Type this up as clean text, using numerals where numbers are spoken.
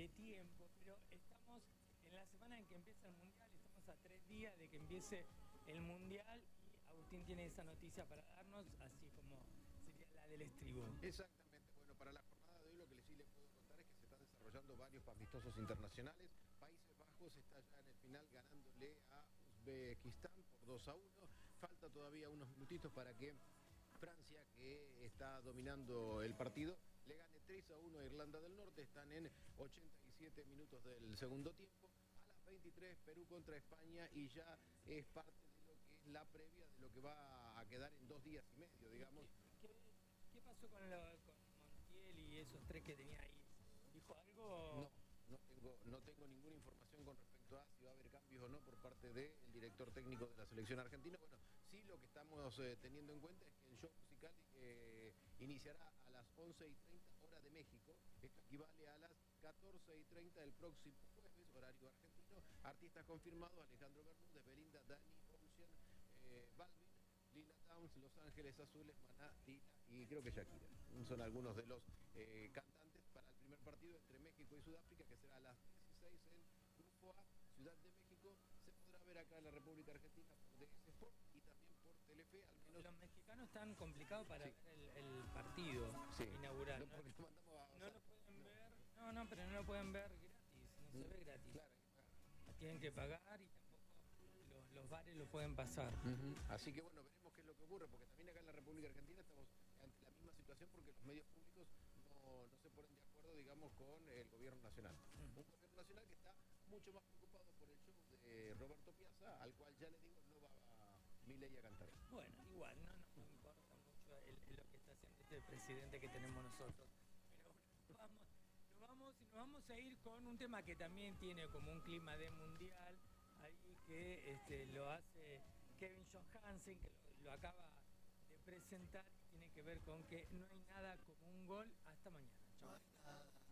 de tiempo, pero estamos en la semana en que empieza el Mundial, estamos a 3 días de que empiece el Mundial y Agustín tiene esa noticia para darnos, así como sería la del estribo. Exactamente, bueno, para la jornada de hoy lo que sí le puedo contar es que se están desarrollando varios amistosos internacionales. Países Bajos está ya en el final ganándole a Uzbekistán por 2-1. Falta todavía unos minutitos para que Francia, que está dominando el partido, le gane 3-1 a Irlanda del Norte. Están en 87 minutos del segundo tiempo. A las 23, Perú contra España, y ya es parte de lo que es la previa de lo que va a quedar en 2 días y medio, digamos. ¿Qué, qué pasó con Montiel y esos tres que tenía ahí? ¿Dijo algo? No tengo ninguna información con respecto a si va a haber cambios o no por parte del director técnico de la selección argentina. Bueno, sí, lo que estamos teniendo en cuenta es que el show musical iniciará a las 11:30 hora de México. Esto equivale a las 14:30 del próximo jueves, horario argentino. Artistas confirmados: Alejandro Bermúdez, Belinda, Dani, Ocean, Balvin, Lila Downs, Los Ángeles Azules, Maná, Tila y creo que Shakira. Son algunos de los cantantes para el primer partido entre México y Sudáfrica, que será a las 16 en Grupo A, Ciudad de México. Se podrá ver acá en la República Argentina por DS Sport y también por Telefe, al menos. Los mexicanos están complicados para Sí. ver el partido inaugural. No, porque lo mandamos a no lo pueden ver, pero no lo pueden ver gratis, no se ve gratis. Claro. Tienen que pagar y tampoco los bares lo pueden pasar. Así que bueno, veremos qué es lo que ocurre, porque también acá en la República Argentina estamos ante la misma situación, porque los medios públicos no se ponen de acuerdo, digamos, con el gobierno nacional. Un gobierno nacional que está mucho más preocupado por el show de Roberto Piazza, al cual ya le digo, no va a Milei a cantar. Bueno, igual, no nos importa mucho lo que está haciendo este presidente que tenemos nosotros. Pero nos vamos a ir con un tema que también tiene como un clima de mundial, ahí que lo hace Kevin Johansen, que lo acaba de presentar, y tiene que ver con que no hay nada como un gol. Hasta mañana. Chau.